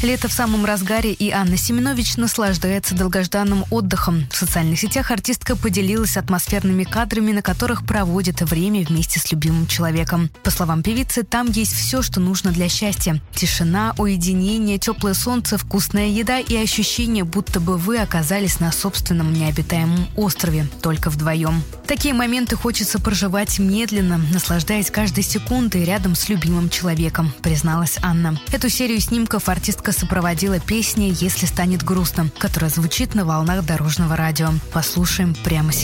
Лето в самом разгаре, и Анна Семенович наслаждается долгожданным отдыхом. В социальных сетях артистка поделилась атмосферными кадрами, на которых проводит время вместе с любимым человеком. По словам певицы, там есть все, что нужно для счастья. Тишина, уединение, теплое солнце, вкусная еда и ощущение, будто бы вы оказались на собственном необитаемом острове, только вдвоем. Такие моменты хочется проживать медленно, наслаждаясь каждой секундой рядом с любимым человеком, призналась Анна. Эту серию снимков артистка сопроводила песней «Если станет грустно», которая звучит на волнах Дорожного радио. Послушаем прямо сейчас.